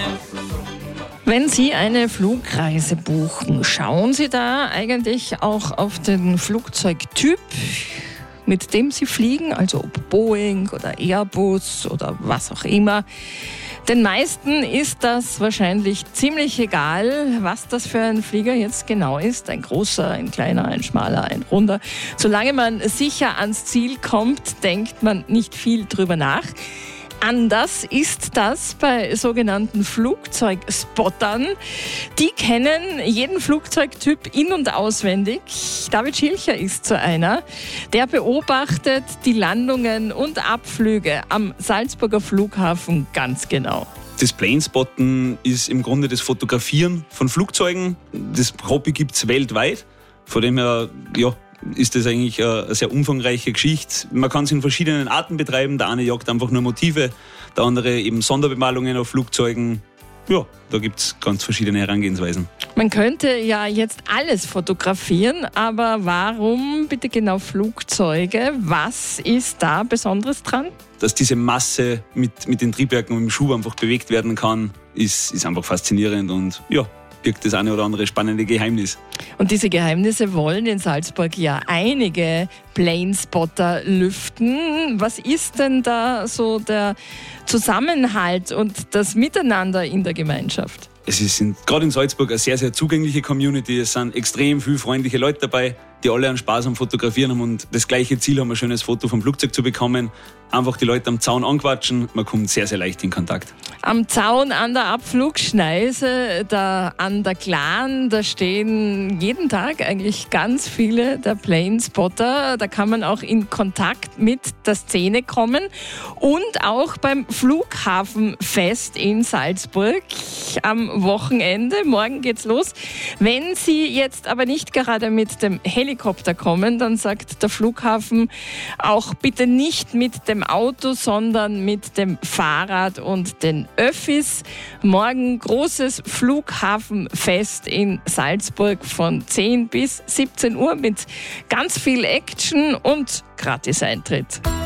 Wenn Sie eine Flugreise buchen, schauen Sie da eigentlich auch auf den Flugzeugtyp, mit dem Sie fliegen, also ob Boeing oder Airbus oder was auch immer. Den meisten ist das wahrscheinlich ziemlich egal, was das für ein Flieger jetzt genau ist. Ein großer, ein kleiner, ein schmaler, ein runder. Solange man sicher ans Ziel kommt, denkt man nicht viel drüber nach. Anders ist das bei sogenannten Flugzeugspottern. Die kennen jeden Flugzeugtyp in- und auswendig. David Schilcher ist so einer. Der beobachtet die Landungen und Abflüge am Salzburger Flughafen ganz genau. Das Planespotten ist im Grunde das Fotografieren von Flugzeugen. Das Hobby gibt es weltweit. Von dem her, ist das eigentlich eine sehr umfangreiche Geschichte. Man kann es in verschiedenen Arten betreiben. Der eine jagt einfach nur Motive, der andere eben Sonderbemalungen auf Flugzeugen. Ja, da gibt es ganz verschiedene Herangehensweisen. Man könnte ja jetzt alles fotografieren, aber warum bitte genau Flugzeuge? Was ist da Besonderes dran? Dass diese Masse mit den Triebwerken und dem Schub einfach bewegt werden kann, ist einfach faszinierend und birgt das eine oder andere spannende Geheimnis. Und diese Geheimnisse wollen in Salzburg ja einige Planespotter lüften. Was ist denn da so der Zusammenhalt und das Miteinander in der Gemeinschaft? Es sind gerade in Salzburg eine sehr, sehr zugängliche Community. Es sind extrem viele freundliche Leute dabei, die alle einen Spaß am Fotografieren haben und das gleiche Ziel haben, ein schönes Foto vom Flugzeug zu bekommen. Einfach die Leute am Zaun anquatschen, man kommt sehr, sehr leicht in Kontakt. Am Zaun an der Abflugschneise, an der Glan, da stehen jeden Tag eigentlich ganz viele der Planespotter. Da kann man auch in Kontakt mit der Szene kommen und auch beim Flughafenfest in Salzburg am Wochenende. Morgen geht's los. Wenn Sie jetzt aber nicht gerade mit dem Helikopter kommen, dann sagt der Flughafen auch bitte nicht mit dem Auto, sondern mit dem Fahrrad und den Öffis. Morgen großes Flughafenfest in Salzburg von 10 bis 17 Uhr mit ganz viel Action und Gratis-Eintritt.